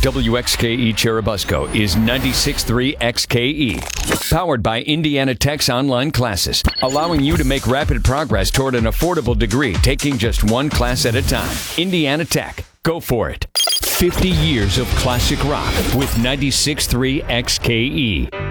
WXKE Cherubusco is 96.3 XKE. Powered by Indiana Tech's online classes, allowing you to make rapid progress toward an affordable degree, taking just one class at a time. Indiana Tech. Go for it. 50 years of classic rock with 96.3 XKE.